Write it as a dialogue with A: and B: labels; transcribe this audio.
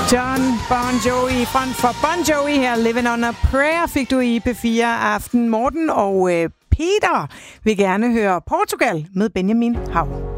A: John Bon Jovi, front for Bon Jovi her, Living on a Prayer, fik du i P4 Aften. Morten og Peter vil gerne høre Portugal med Benjamin Hav.